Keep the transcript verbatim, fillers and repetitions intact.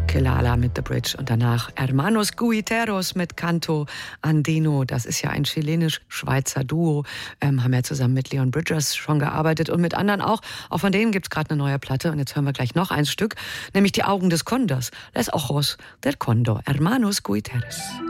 Kelala mit The Bridge und danach Hermanos Guiteros mit Canto Andino. Das ist ja ein chilenisch-schweizer Duo, ähm, haben ja zusammen mit Leon Bridges schon gearbeitet und mit anderen auch. Auch von denen gibt's gerade eine neue Platte und jetzt hören wir gleich noch ein Stück, nämlich Die Augen des Kondors. Les Ojos del Condor, Hermanos Guiteros.